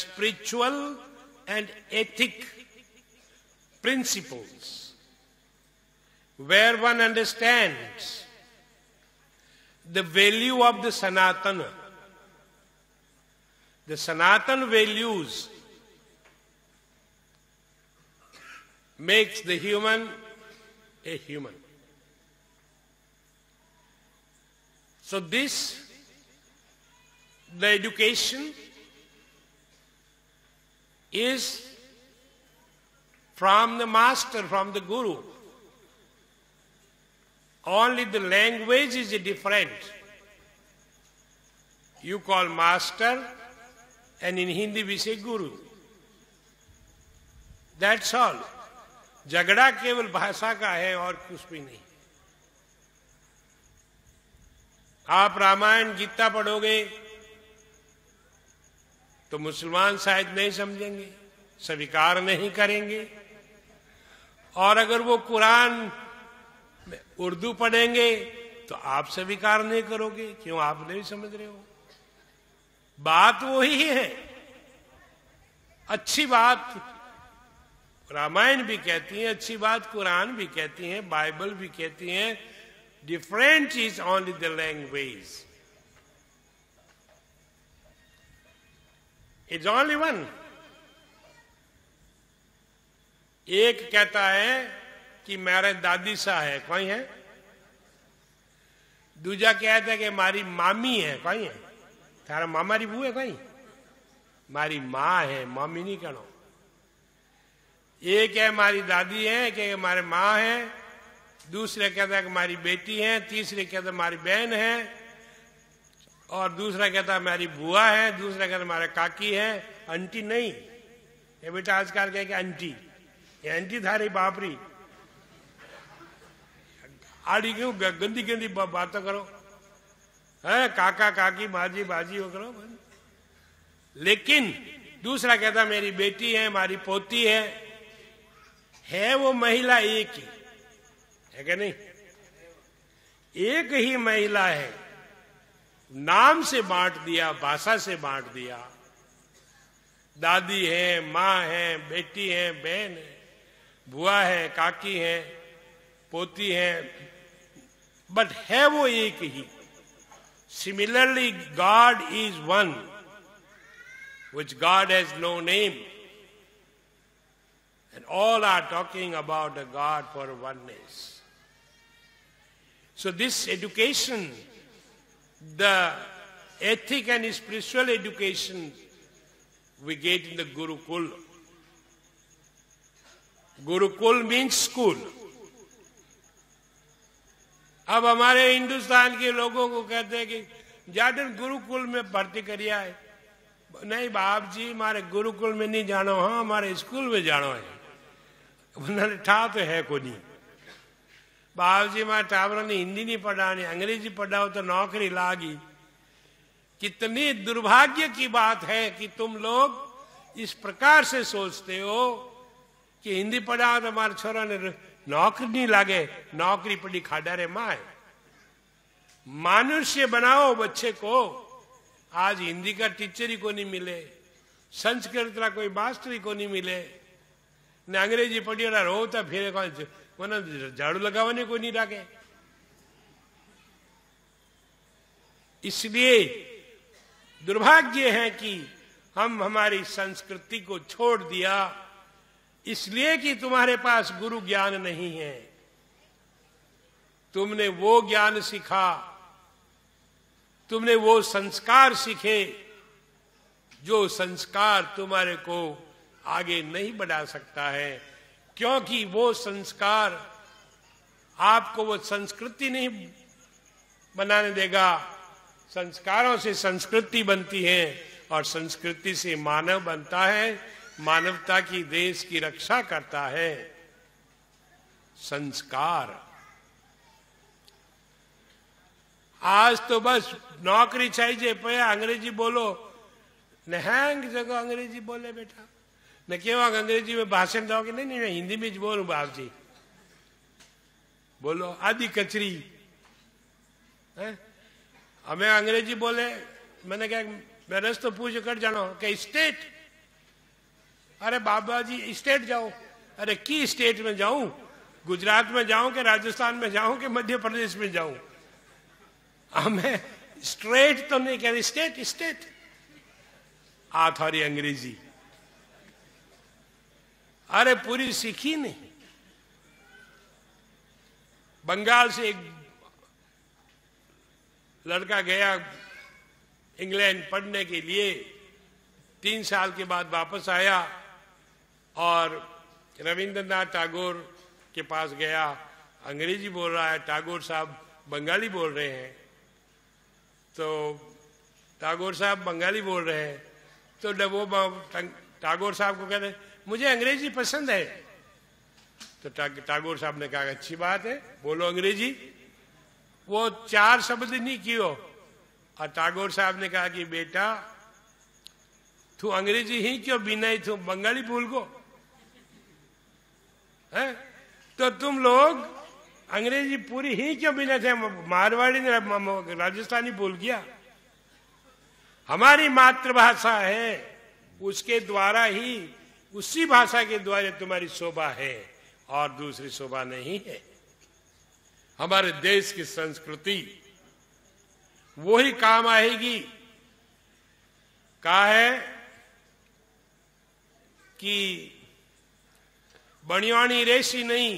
spiritual and ethic principles where one understands the value of the Sanatana. The Sanatana values makes the human a human. So the education is from the master, from the guru. Only the language is different. You call master and in Hindi we say guru. That's all. झगड़ा केवल भाषा का है और कुछ भी नहीं. आप रामायण गीता पढ़ोगे तो मुसलमान शायद नहीं समझेंगे, स्वीकार नहीं करेंगे. और अगर वो कुरान में उर्दू पढ़ेंगे तो आप स्वीकार नहीं करोगे. क्यों? आप नहीं समझ रहे हो. बात वही है. अच्छी बात रामायण भी कहती है, अच्छी बात कुरान भी कहती है, बाइबल भी कहती है. Different is only the language. It's only one. एक कहता है कि मेरे दादी सा है, कोई है. दूजा कहता है कि मारी मामी है, कोई है. थारा मामा री बू है, कोई. मारी माँ है, मामी नहीं कहो. एक है हमारी दादी है, कि हमारे माँ है. दूसरे कहता है कि हमारी बेटी है. तीसरे कहता है हमारी बहन है. और दूसरा कहता है हमारी बुआ है. दूसरा कहता है हमारे काकी है. आंटी नहीं. ये बेटा आजकल कहे कि आंटी, ये आंटी थारी बापरी. आड़ी क्यों गंदी गंदी बातें करो है. काका काकी माजी बाजी वो करो. लेकिन दूसरा कहता मेरी बेटी है, हमारी पोती है वो महिला एक ही है कि नहीं. एक ही महिला है. नाम से बांट दिया, भाषा से बांट दिया. दादी है, माँ है, बेटी है, बहन है, बुआ है, काकी है, पोती है, बट है वो एक ही. Similarly God is one, which God has no name. And all are talking about the God for oneness. So this education, the ethic and spiritual education we get in the Gurukul. Gurukul means school. अब हमारे हिंदुस्तान के लोगों को कहते हैं कि जाटन गुरुकुल में भर्ती करिया है. नहीं बाप जी, हमारे गुरुकुल में नहीं जानो. हाँ, हमारे स्कूल में जानो है. उन्होंने ठा तो है को नहीं. बाप जी हमारे टावरों ने हिंदी नहीं पढ़ानी, अंग्रेजी पढ़ाओ तो नौकरी लागी. कितनी दुर्भाग्य की बात है कि तुम लोग इस प्रकार से सोचते हो कि हिंदी पढ़ाओ तो हमारे छोरा ने नौकरी नहीं लागे. नौकरी पड़ी खाड़ा रे माए. मनुष्य बनाओ बच्चे को. आज हिंदी का टीचर ही को नहीं मिले, संस्कृत का कोई मास्टर ही को नहीं मिले, ने अंग्रेजी पढ़ी रोता फिर झाड़ू लगाने को नहीं रखे. इसलिए दुर्भाग्य है कि हम हमारी संस्कृति को छोड़ दिया, इसलिए कि तुम्हारे पास गुरु ज्ञान नहीं है. तुमने वो ज्ञान सीखा, तुमने वो संस्कार सीखे जो संस्कार तुम्हारे को आगे नहीं बढ़ा सकता है. क्योंकि वो संस्कार आपको वो संस्कृति नहीं बनाने देगा. संस्कारों से संस्कृति बनती है और संस्कृति से मानव बनता है. मानवता की, देश की रक्षा करता है संस्कार. आज तो बस नौकरी चाहिए पया अंग्रेजी बोलो. नहंग जगह अंग्रेजी बोले बेटा. न केवा अंग्रेजी में भाषण दोगे. नहीं मैं हिंदी में बोलूं बाप जी. बोलो आदि कचरी. हमें अंग्रेजी बोले. मैंने कहा मैं रस्तो पूछ कर जानो कि स्टेट अरे बाबा जी स्टेट जाओ। अरे की स्टेट में जाऊं? गुजरात में जाऊं कि राजस्थान में जाऊं कि मध्य प्रदेश में जाऊं? हमें स्ट्रेट तो नहीं कह रही, स्टेट स्टेट। थोड़ी अंग्रेजी, अरे पूरी सीखी नहीं। बंगाल से एक लड़का गया इंग्लैंड पढ़ने के लिए, 3 साल के बाद वापस आया और रविंद्रनाथ टैगोर के पास गया। अंग्रेजी बोल रहा है, टैगोर साहब बंगाली बोल रहे हैं। तो टैगोर साहब बंगाली बोल रहे हैं, तो जब वो टैगोर साहब को कहते मुझे अंग्रेजी पसंद है, तो टैगोर साहब ने कहा अच्छी बात है, बोलो अंग्रेजी। वो 4 शब्द नहीं कियो, और टैगोर साहब ने कहा कि बेटा तू अंग्रेजी ही क्यों बिना ही तू बंगाली भूल गो है? तो तुम लोग अंग्रेजी पूरी ही क्यों बिना थे? मारवाड़ी ने राजस्थानी भूल गया। हमारी मातृभाषा है, उसके द्वारा ही, उसी भाषा के द्वारा तुम्हारी शोभा है और दूसरी शोभा नहीं है। हमारे देश की संस्कृति वो ही काम आएगी। कहा है कि बणियाणी रेसी नहीं,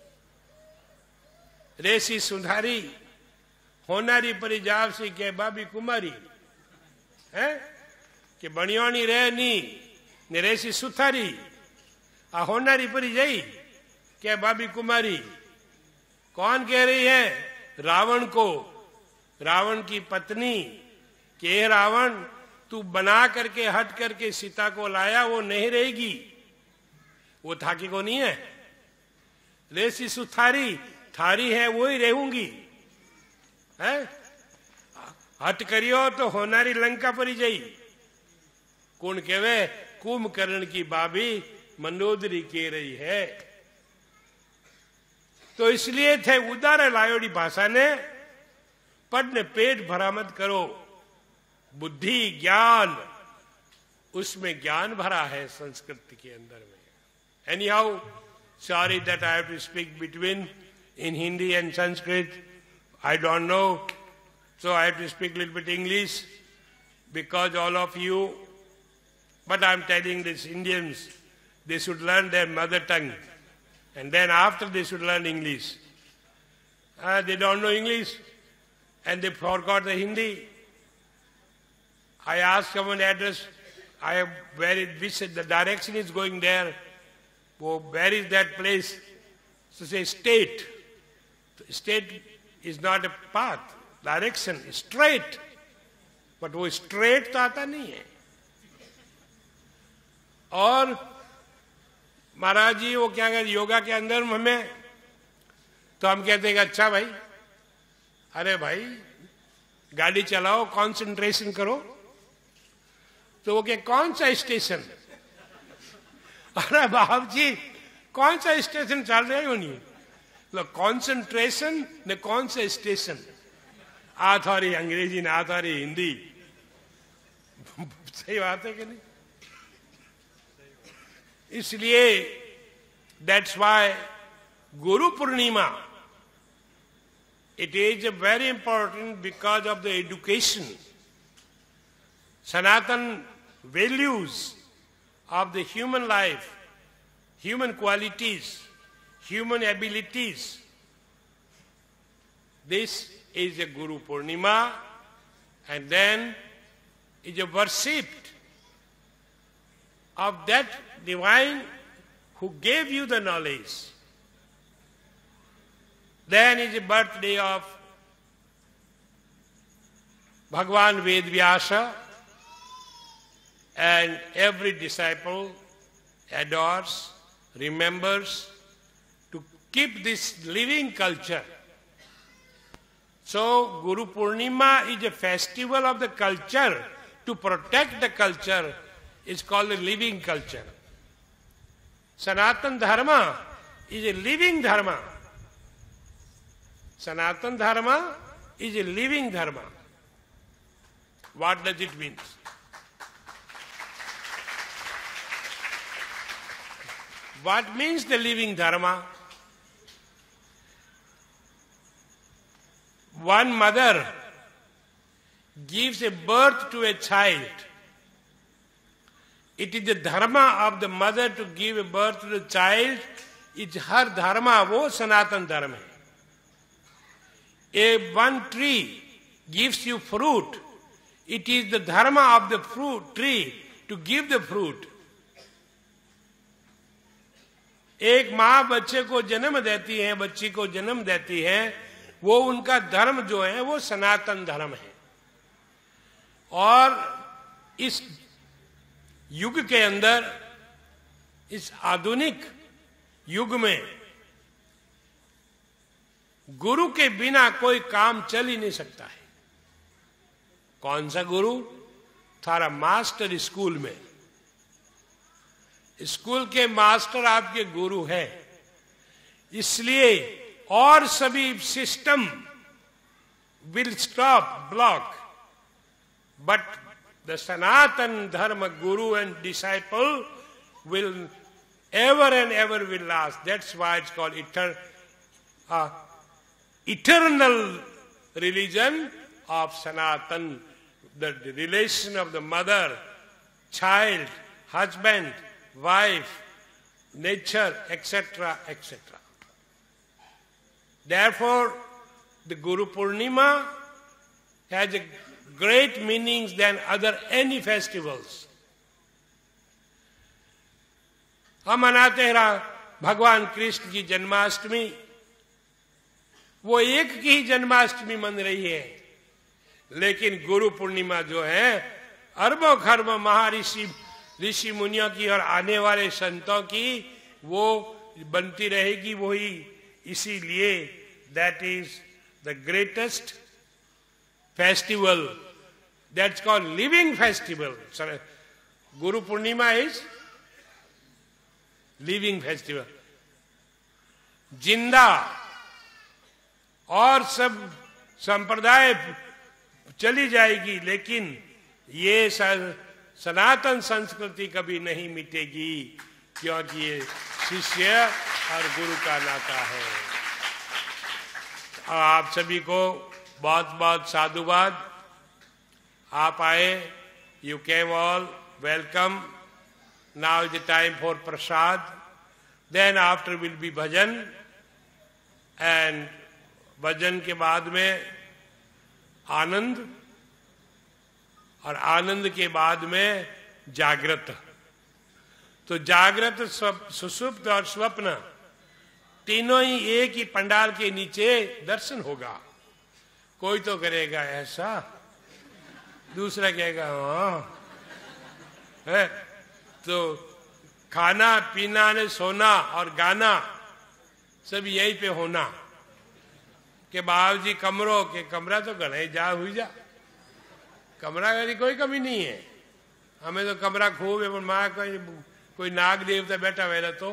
रेसी सुधारी, होनारी परी जाव सी के बाबी कुमारी है कि बणियाणी रह नी ने रेसी सुथारी, आ होनारी परी जई के बाबी कुमारी। कौन कह रही है? रावण को, रावण की पत्नी के रावण तू बना करके हट करके सीता को लाया, वो नहीं रहेगी, वो थाकी को नहीं है। रेसी सुथारी, थारी है वो ही रहूंगी है। हट करियो तो होनारी लंका पर ही जाई। कौन कहवे? कुंभकर्ण की बाबी मंदोदरी कह रही है। तो इसलिए थे उदार लायोड़ी भाषा ने पढ़ ने पेट भरा मत करो। बुद्धि ज्ञान, उसमें ज्ञान भरा है संस्कृत के अंदर में। Anyhow, sorry that I have to speak between in Hindi and Sanskrit. I don't know, so I have to speak a little bit English because all of you. But I'm telling these Indians, they should learn their mother tongue, and then after they should learn English. They don't know English, and they forgot the Hindi. I asked someone address, which the direction is going there. Where is that place? So say state. State is not a path, direction, straight. But वो straight तो आता नहीं है। और महाराज जी वो क्या कहते योगा के अंदर हमें, तो हम कहते हैं कि अच्छा भाई, अरे भाई गाड़ी चलाओ, कंसंट्रेशन करो। तो वो क्या कौन सा स्टेशन? अरे बाप जी कौन सा स्टेशन चल रहा है? नहीं कंसंट्रेशन ने कौन सा स्टेशन? आथारी अंग्रेजी ने आथारी हिंदी। सही बात है कि नहीं? इसलिए that's why Guru Purnima, it is very important because of the education. Sanatan values of the human life, human qualities, human abilities. This is a Guru Purnima, and then is a worshipped of that divine who gave you the knowledge. Then is the birthday of Bhagwan Ved Vyasa, and every disciple adores, remembers to keep this living culture. So Guru Purnima is a festival of the culture. To protect the culture is called a living culture. Sanatan Dharma is a living dharma. Sanatan Dharma is a living dharma. What does it mean? What means the living dharma? One mother gives a birth to a child. It is the dharma of the mother to give a birth to the child. It's her dharma, वो सनातन धर्म है. One tree gives you fruit. It is the dharma of the fruit tree to give the fruit. एक माँ बच्चे को जन्म देती है, बच्ची को जन्म देती है, वो उनका धर्म जो है वो सनातन धर्म है. और इस युग के अंदर, इस आधुनिक युग में गुरु के बिना कोई काम चल ही नहीं सकता है. कौन सा गुरु? थारा मास्टर स्कूल में. स्कूल के मास्टर आपके गुरु है. इसलिए और सभी system will stop, block, but the सनातन धर्म गुरु and disciple will ever and ever will last. That's why it's called eternal religion of Sanatan. The relation of the mother, child, husband, wife, nature, etc., etc. Therefore, the Guru Purnima has a great meanings than other any festivals. हम मनाते हैं भगवान कृष्ण की जन्माष्टमी. वो एक की ही जन्माष्टमी मन रही है, लेकिन गुरु पूर्णिमा जो है अरबों खरबों ऋषि मुनियों की और आने वाले संतों की वो बनती रहेगी. वही इसीलिए that is the greatest festival. That's called living festival. Guru Purnima is living festival. जिंदा और सब संप्रदाय चली जाएगी, लेकिन ये सनातन संस्कृति कभी नहीं मिटेगी, क्योंकि ये शिष्य और गुरु का नाता है. आप सभी को बहुत बहुत साधुवाद. आप आए, you came all, welcome. Now is the time for prasad. Then after will be bhajan, and bhajan के बाद में आनंद, और आनंद के बाद में जागृत. तो जागृत, सुषुप्त और स्वप्न तीनों ही एक ही पंडाल के नीचे दर्शन होगा. कोई तो करेगा ऐसा, दूसरा कहेगा हाँ है. तो खाना पीना ने सोना और गाना सब यहीं पे होना. के बाबूजी कमरों के कमरा तो गणे जा हुई जा. कमरा की कोई कमी नहीं है. हमें तो कमरा खूब है, माँ कोई नाग देवता बैठा हुआ तो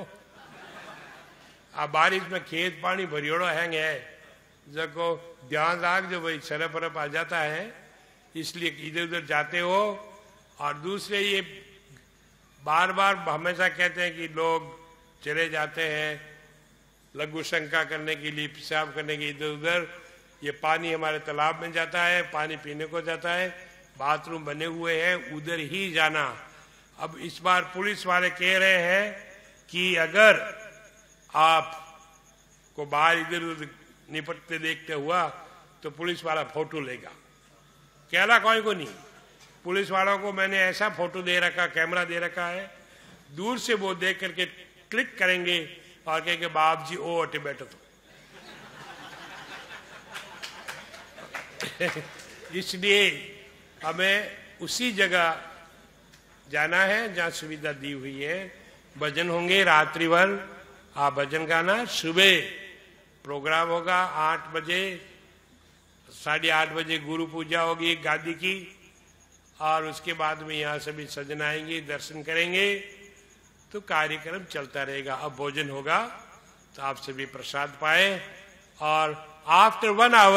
आ बारिश में खेत पानी भरियोड़ो हैंग है, जको ध्यान राख जो भाई सरफ वरफ आ जाता है, इसलिए इधर उधर जाते हो. और दूसरे ये बार बार हमेशा कहते हैं कि लोग चले जाते हैं लघु शंका करने के लिए, पेशाब करने के इधर उधर. ये पानी हमारे तालाब में जाता है, पानी पीने को जाता है, बाथरूम बने हुए हैं, उधर ही जाना. अब इस बार पुलिस वाले कह रहे हैं कि अगर आप को बाहर इधर उधर निपटते देखते हुआ तो पुलिस वाला फोटो लेगा. कहला कोई को नहीं. पुलिस वालों को मैंने ऐसा फोटो दे रखा, कैमरा दे रखा है, दूर से वो देख करके क्लिक करेंगे और कहेंगे बाप जी ओ अटे बैठो. तो इसलिए हमें उसी जगह जाना है जहाँ सुविधा दी हुई है. भजन होंगे रात्रि भर. आप भजन गाना. सुबह प्रोग्राम होगा 8 बजे, 8:30 बजे गुरु पूजा होगी गादी की, और उसके बाद में यहाँ सभी सजन आएंगे, दर्शन करेंगे, तो कार्यक्रम चलता रहेगा. अब भोजन होगा तो आप सभी प्रसाद पाए. और after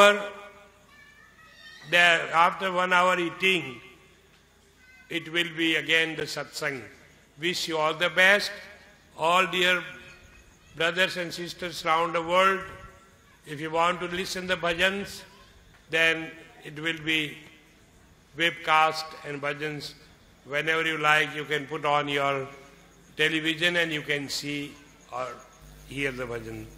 1 hour eating, it will be again the satsang. Wish you all the best. All dear brothers and sisters around the world, if you want to listen the bhajans, then it will be webcast and bhajans. Whenever you like, you can put on your television and you can see or hear the bhajan.